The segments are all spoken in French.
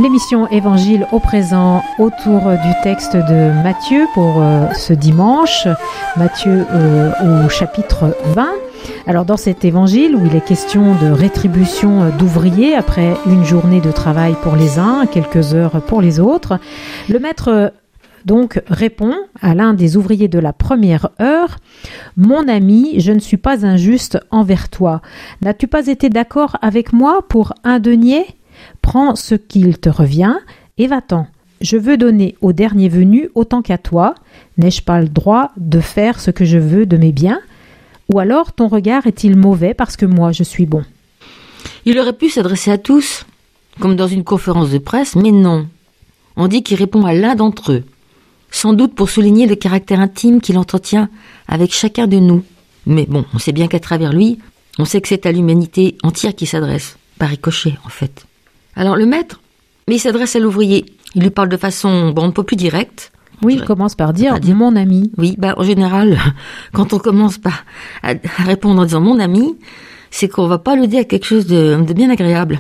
L'émission Évangile au présent autour du texte de Matthieu pour ce dimanche, Matthieu au chapitre 20. Alors dans cet évangile où il est question de rétribution d'ouvriers après une journée de travail pour les uns, quelques heures pour les autres, le maître donc répond à l'un des ouvriers de la première heure: « Mon ami, je ne suis pas injuste envers toi. N'as-tu pas été d'accord avec moi pour un denier ? Prends ce qu'il te revient et va-t'en. Je veux donner au dernier venu autant qu'à toi. N'ai-je pas le droit de faire ce que je veux de mes biens ? Ou alors ton regard est-il mauvais parce que moi je suis bon ?» Il aurait pu s'adresser à tous, comme dans une conférence de presse, mais non. On dit qu'il répond à l'un d'entre eux, sans doute pour souligner le caractère intime qu'il entretient avec chacun de nous. Mais bon, on sait bien qu'à travers lui, on sait que c'est à l'humanité entière qu'il s'adresse, par ricochet en fait. Alors le maître, il s'adresse à l'ouvrier. Il lui parle de façon, un peu plus directe. Oui, il commence par dire « mon ami ». Oui, en général, quand on commence à répondre en disant « mon ami », c'est qu'on va pas le dire à quelque chose de bien agréable.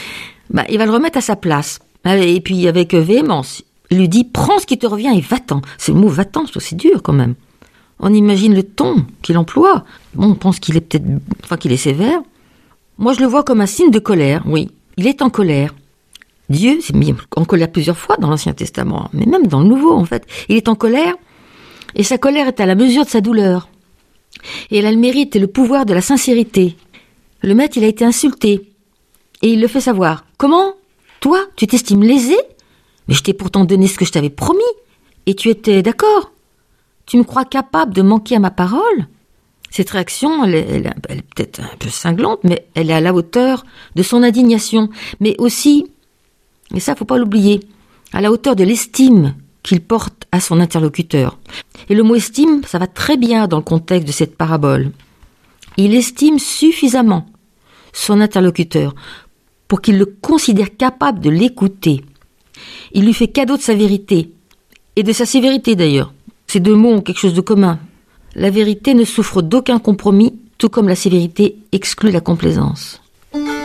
Il va le remettre à sa place. Et puis avec véhémence, il lui dit « prends ce qui te revient et va-t'en ». C'est le mot « va-t'en », c'est dur quand même. On imagine le ton qu'il emploie. On pense qu'il est qu'il est sévère. Moi, je le vois comme un signe de colère, oui. Il est en colère. Dieu s'est mis en colère plusieurs fois dans l'Ancien Testament, mais même dans le Nouveau, en fait. Il est en colère, et sa colère est à la mesure de sa douleur. Et elle a le mérite et le pouvoir de la sincérité. Le maître, il a été insulté, et il le fait savoir. Comment ? Toi, tu t'estimes lésé ? Mais je t'ai pourtant donné ce que je t'avais promis, et tu étais d'accord ? Tu me crois capable de manquer à ma parole ? Cette réaction, elle est peut-être un peu cinglante, mais elle est à la hauteur de son indignation, mais aussi, et ça faut pas l'oublier, à la hauteur de l'estime qu'il porte à son interlocuteur. Et le mot estime, ça va très bien dans le contexte de cette parabole. Il estime suffisamment son interlocuteur pour qu'il le considère capable de l'écouter. Il lui fait cadeau de sa vérité, et de sa sévérité d'ailleurs. Ces deux mots ont quelque chose de commun. La vérité ne souffre d'aucun compromis, tout comme la sévérité exclut la complaisance.